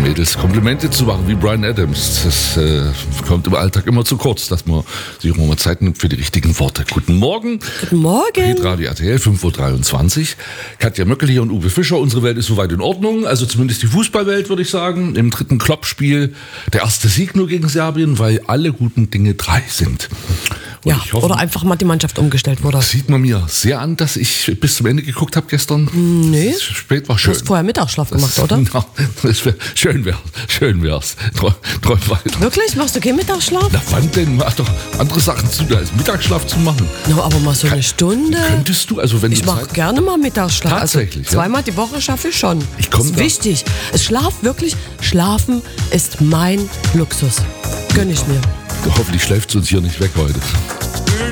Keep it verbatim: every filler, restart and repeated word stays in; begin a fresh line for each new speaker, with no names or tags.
Mädels Komplimente zu machen, wie Bryan Adams. Das äh, kommt im Alltag immer zu kurz, dass man sich auch mal Zeit nimmt für die richtigen Worte. Guten Morgen.
Guten Morgen.
Radio R T L, fünf Uhr dreiundzwanzig. Katja Möckel hier und Uwe Fischer. Unsere Welt ist soweit in Ordnung. Also zumindest die Fußballwelt, würde ich sagen. Im dritten Klopp-Spiel der erste Sieg nur gegen Serbien, weil alle guten Dinge drei sind. Und
ja,
ich hoffe,
oder einfach mal die Mannschaft umgestellt wurde.
das sieht man mir sehr an, dass ich bis zum Ende geguckt habe gestern.
Nee.
Es spät war
Du
schön.
hast vorher Mittagsschlaf gemacht, oder?
Ja, das wär, schön wär's. Schön wär's. Träum, träum weiter.
Wirklich? Machst du keinen Mittagsschlaf?
Na wann denn? Mach doch andere Sachen zu, da ist Mittagsschlaf zu machen.
Na, aber mal so eine Stunde.
Könntest du, also wenn
Ich
du
mache
Zeit...
gerne mal Mittagsschlaf.
Tatsächlich,
Also
ja?
zweimal die Woche schaffe ich schon.
Ich komm
das ist
da-
wichtig. Es Schlaf wirklich, Schlafen ist mein Luxus. Gönn ich mir.
Hoffentlich schläft sie uns hier nicht weg heute.